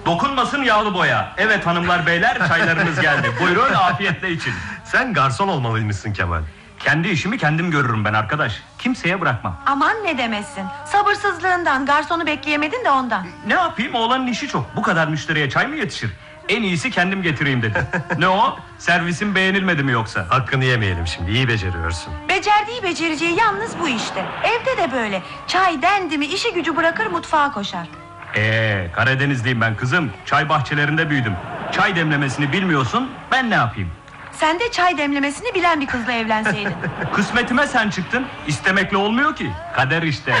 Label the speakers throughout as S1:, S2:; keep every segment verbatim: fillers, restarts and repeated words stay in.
S1: Dokunmasın yağlı boya. Evet hanımlar beyler, çaylarınız geldi. Buyurun afiyetle için.
S2: Sen garson olmalıymışsın Kemal.
S1: Kendi işimi kendim görürüm ben arkadaş. Kimseye bırakmam.
S3: Aman ne demesin. Sabırsızlığından garsonu bekleyemedin de ondan.
S1: Ne yapayım, oğlanın işi çok. Bu kadar müşteriye çay mı yetişir? En iyisi kendim getireyim dedi. Ne o? Servisim beğenilmedi mi yoksa?
S2: Hakkını yemeyelim şimdi, iyi beceriyorsun.
S3: Becerdiği becereceği yalnız bu işte. Evde de böyle. Çay dendi mi işi gücü bırakır mutfağa koşar.
S1: Eee Karadenizliyim ben kızım. Çay bahçelerinde büyüdüm. Çay demlemesini bilmiyorsun, ben ne yapayım?
S3: Sen de çay demlemesini bilen bir kızla evlenseydin.
S1: Kısmetime sen çıktın. İstemekle olmuyor ki. Kader işte.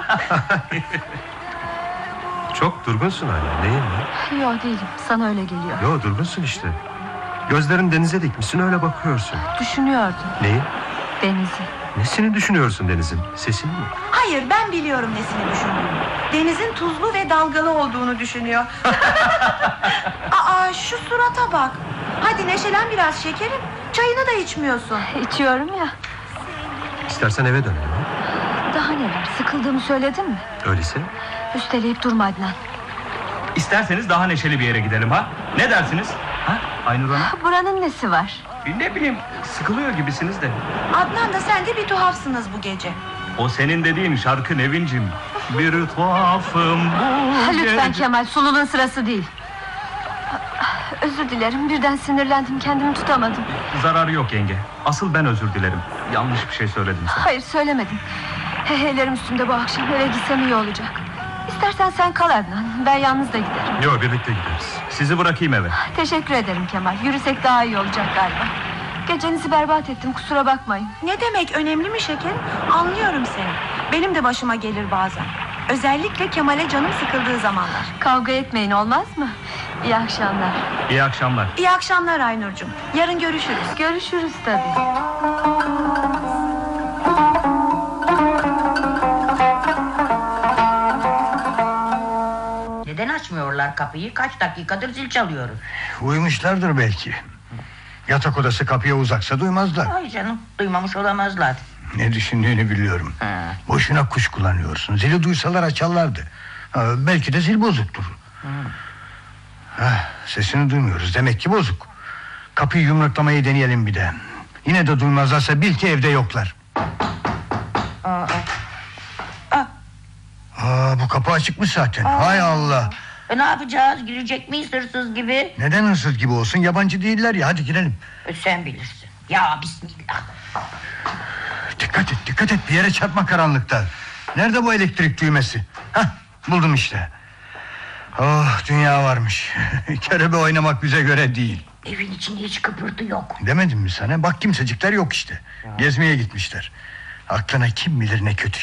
S2: Çok durgunsun hala, neyin var?
S4: Yok değilim, sana öyle geliyor.
S2: Yo, durgunsun işte. Gözlerini denize dikmişsin, öyle bakıyorsun.
S4: Düşünüyordum
S2: Neyi?
S4: denizi.
S2: Nesini düşünüyorsun denizin? Sesini mi?
S3: Hayır, ben biliyorum nesini düşündüğünü. Denizin tuzlu ve dalgalı olduğunu düşünüyor. Aa, şu surata bak. Hadi neşelen biraz şekerim. Çayını da içmiyorsun.
S4: İçiyorum ya.
S2: İstersen eve dönelim.
S4: Daha neler, sıkıldığımı söyledim mi?
S2: Öyleyse.
S4: Üsteleyip durma Adnan.
S1: İsterseniz daha neşeli bir yere gidelim ha? Ne dersiniz? Ha? Aynur Hanım?
S4: Buranın nesi var?
S1: Ne bileyim, sıkılıyor gibisiniz de.
S3: Adnan da sen de bir tuhafsınız bu gece.
S1: O senin dediğin şarkı Nevincim. Bir tuhafım bu
S4: Ha, lütfen
S1: gece.
S4: Kemal, sululuğun sırası değil. Özür dilerim, birden sinirlendim, kendimi tutamadım.
S1: Zararı yok yenge. Asıl ben özür dilerim. Yanlış bir şey söyledim sana.
S4: Hayır, söylemedim. Hehelerim üstümde bu akşam, eve gitsem iyi olacak. İstersen sen kal Adnan, ben yalnız da giderim.
S2: Yo, birlikte gideriz.
S1: Sizi bırakayım eve.
S4: Teşekkür ederim Kemal, yürüsek daha iyi olacak galiba. Gecenizi berbat ettim, kusura bakmayın.
S3: Ne demek, önemli mi şekerim? Anlıyorum seni. Benim de başıma gelir bazen. Özellikle Kemal'e canım sıkıldığı zamanlar.
S4: Kavga etmeyin, olmaz mı? İyi akşamlar.
S1: İyi akşamlar.
S3: İyi akşamlar Aynurcuğum. Yarın görüşürüz.
S4: Görüşürüz tabii.
S5: Neden açmıyorlar kapıyı? Kaç dakikadır zil çalıyoruz.
S6: Uyumuşlardır belki. Yatak odası kapıya uzaksa duymazlar.
S5: Ay canım, duymamış olamazlar.
S6: Ne düşündüğünü biliyorum.
S5: Ha.
S6: Boşuna kuş kullanıyorsun. Zili duysalar açarlardı. Ha, belki de zil bozuktur. Ha, sesini duymuyoruz. Demek ki bozuk. Kapıyı yumruklamayı deneyelim bir de. Yine de duymazlarsa bil ki evde yoklar.
S5: Aa,
S6: Aa, bu kapı açıkmış zaten. Hay Allah.
S5: e, ne yapacağız? Girecek miyiz hırsız gibi?
S6: Neden hırsız gibi olsun? Yabancı değiller ya. Hadi girelim.
S5: E, sen bilirsin. Ya bismillah.
S6: Dikkat et, dikkat et. Bir yere çarpma karanlıkta. Nerede bu elektrik düğmesi? Hah, buldum işte. Oh, dünya varmış. Körebe oynamak bize göre değil.
S5: Evin içinde hiç kıpırtı yok.
S6: Demedim mi sana? Bak, kimsecikler yok işte. Gezmeye gitmişler. Aklına kim bilir ne kötü